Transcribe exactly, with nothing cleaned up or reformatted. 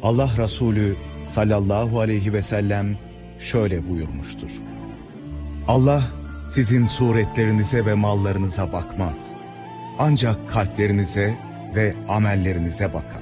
Allah Resulü sallallahu aleyhi ve sellem şöyle buyurmuştur. Allah sizin suretlerinize ve mallarınıza bakmaz. Ancak kalplerinize ve amellerinize bakar.